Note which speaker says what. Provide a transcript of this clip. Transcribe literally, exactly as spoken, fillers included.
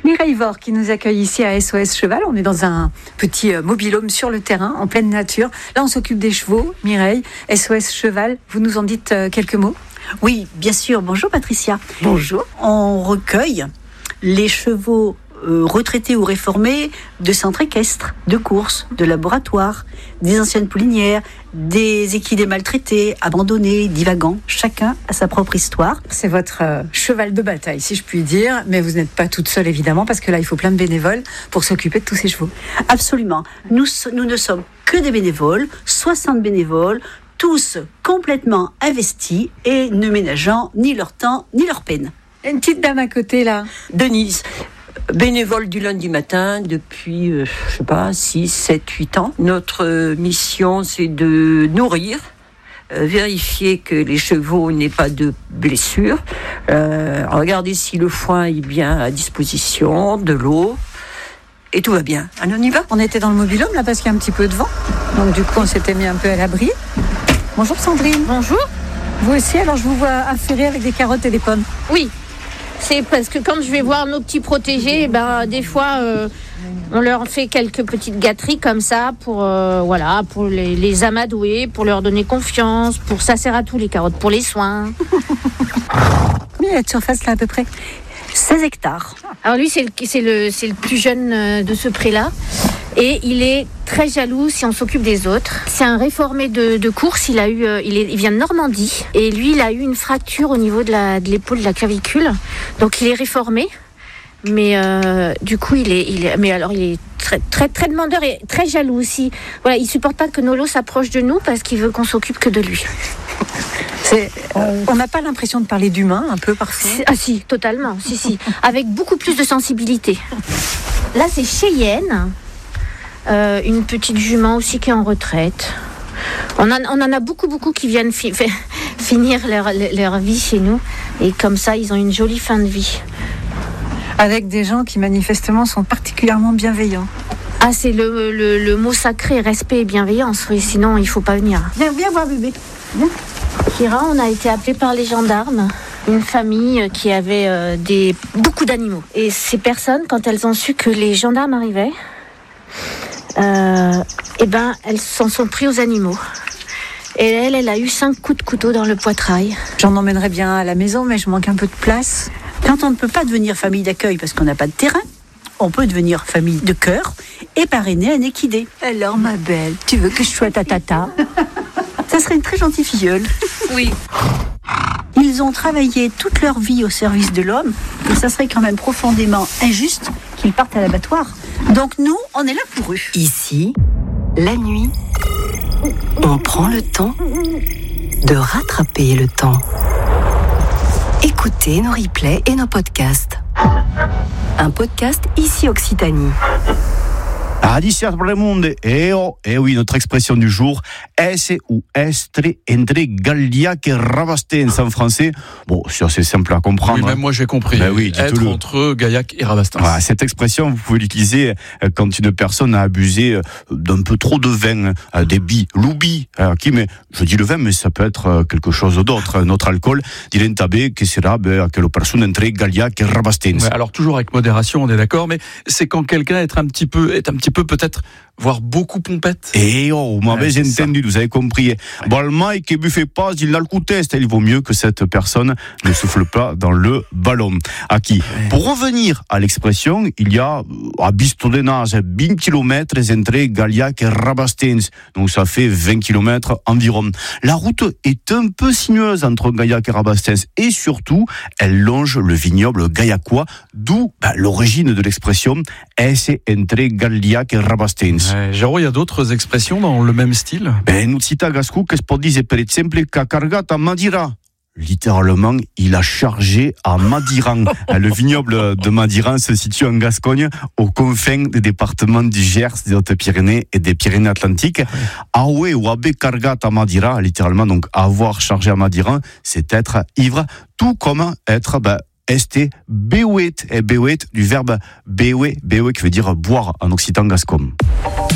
Speaker 1: Mireille Vore qui nous accueille ici à S O S Cheval. On est dans un petit mobil-home sur le terrain, en pleine nature. Là, on s'occupe des chevaux. Mireille, S O S Cheval, vous nous en dites quelques mots ?
Speaker 2: Oui, bien sûr. Bonjour Patricia.
Speaker 1: Bonjour.
Speaker 2: On recueille les chevaux euh, retraités ou réformés de centres équestres, de courses, de laboratoires, des anciennes poulinières, des équidés maltraités, abandonnés, divagants. Chacun a sa propre histoire.
Speaker 1: C'est votre euh, cheval de bataille, si je puis dire. Mais vous n'êtes pas toute seule, évidemment, parce que là, il faut plein de bénévoles pour s'occuper de tous ces chevaux.
Speaker 2: Absolument. Nous, nous ne sommes que des bénévoles, soixante bénévoles, tous complètement investis et ne ménageant ni leur temps ni leur peine.
Speaker 1: Une petite dame à côté, là.
Speaker 3: Denise, bénévole du lundi matin depuis, euh, je sais pas, six, sept, huit ans. Notre euh, mission, c'est de nourrir, euh, vérifier que les chevaux n'aient pas de blessures, euh, regarder si le foin est bien à disposition, de l'eau, et tout va bien. Allez, on y va ?
Speaker 1: On était dans le mobil-home, là, parce qu'il y a un petit peu de vent. Donc, du coup, on s'était mis un peu à l'abri. Bonjour Sandrine.
Speaker 4: Bonjour.
Speaker 1: Vous aussi, alors je vous vois affairée avec des carottes et des pommes.
Speaker 4: Oui, c'est parce que quand je vais voir nos petits protégés, ben, des fois, euh, on leur fait quelques petites gâteries comme ça pour, euh, voilà, pour les, les amadouer, pour leur donner confiance, pour ça sert à tout, les carottes, pour les soins.
Speaker 1: Combien il y a de surface là à peu près ?
Speaker 2: seize hectares.
Speaker 4: Alors lui, c'est le, c'est le, c'est le plus jeune de ce pré-là. Et il est très jaloux si on s'occupe des autres. C'est un réformé de, de course. Il a eu, il, est, il vient de Normandie. Et lui, il a eu une fracture au niveau de, la, de l'épaule, de la clavicule. Donc il est réformé. Mais euh, du coup, il est, il est, mais alors il est très, très, très demandeur et très jaloux aussi. Voilà, il supporte pas que Nolo s'approche de nous parce qu'il veut qu'on s'occupe que de lui.
Speaker 1: C'est, euh, on n'a pas l'impression de parler d'humain un peu parfois.
Speaker 4: Ah si, totalement. Si, si. Avec beaucoup plus de sensibilité. Là, c'est Cheyenne. Euh, une petite jument aussi qui est en retraite. On en, on en a beaucoup, beaucoup qui viennent fi- fi- finir leur, leur vie chez nous. Et comme ça, ils ont une jolie fin de vie.
Speaker 1: Avec des gens qui manifestement sont particulièrement bienveillants.
Speaker 4: Ah, c'est le, le, le mot sacré, respect et bienveillance. Oui, sinon, il ne faut pas venir.
Speaker 2: Viens, viens voir bébé. Viens.
Speaker 4: Kira, on a été appelés par les gendarmes. Une famille qui avait euh, des, beaucoup d'animaux. Et ces personnes, quand elles ont su que les gendarmes arrivaient, Euh, et ben, elles s'en sont pris aux animaux. Et elle, elle a eu cinq coups de couteau dans le poitrail.
Speaker 1: J'en emmènerais bien à la maison, mais je manque un peu de place.
Speaker 2: Quand on ne peut pas devenir famille d'accueil parce qu'on n'a pas de terrain, on peut devenir famille de cœur et parrainer un équidé.
Speaker 1: Alors, ma belle, tu veux que je sois ta tata ?
Speaker 2: Ça serait une très gentille filleule.
Speaker 4: Oui.
Speaker 2: Ils ont travaillé toute leur vie au service de l'homme et ça serait quand même profondément injuste qu'ils partent à l'abattoir. Donc nous, on est là pour eux.
Speaker 5: Ici, la nuit, on prend le temps de rattraper le temps. Écoutez nos replays et nos podcasts. Un podcast Ici Occitanie.
Speaker 6: Adiciat pour le monde, et oh, et oui, notre expression du jour, es ou estre entre Gaillac et Rabastens en français. Bon, c'est assez simple à comprendre.
Speaker 7: Oui, même moi j'ai compris.
Speaker 6: Ben oui,
Speaker 7: être
Speaker 6: dites-le.
Speaker 7: entre Gaillac et Rabastens.
Speaker 6: Voilà, cette expression, vous pouvez l'utiliser quand une personne a abusé d'un peu trop de vin, des billes, l'oubi, qui mais je dis le vin, mais ça peut être quelque chose d'autre, notre alcool. Dilentabé, que sera que la personne entre Gaillac et Rabastens.
Speaker 7: Ouais, alors toujours avec modération, on est d'accord, mais c'est quand quelqu'un est un petit peu, est un petit peu peut-être, voire beaucoup pompette.
Speaker 6: Et oh, vous m'avez
Speaker 7: Ouais,
Speaker 6: entendu, vous avez compris. Bon, le mec qui buffait pas, il a le coup de test. Il vaut mieux que cette personne ne souffle pas dans le ballon. À qui? Ouais. Pour revenir à l'expression, il y a à Bistondenage vingt kilomètres entre Gaillac et Rabastens. Donc ça fait vingt kilomètres environ. La route est un peu sinueuse entre Gaillac et Rabastens et surtout, elle longe le vignoble gaillacois, d'où bah, l'origine de l'expression es entre Gaillac et Rabastens.
Speaker 7: Ouais, Jérôme, il y a d'autres expressions dans le même style?
Speaker 6: Ben, nous cita Gascou, qu'est-ce pour dire, per exemple, qu'a cargat à Madira. Littéralement, il a chargé à Madiran. Le vignoble de Madiran se situe en Gascogne, aux confins des départements du Gers, des Hautes-Pyrénées et des Pyrénées-Atlantiques. Aoué ou abé cargat à Madira, littéralement, donc avoir chargé à Madiran, c'est être ivre, tout comme être, ben, Este béouet, et béouet du verbe béouet, béouet qui veut dire boire en occitan gascon.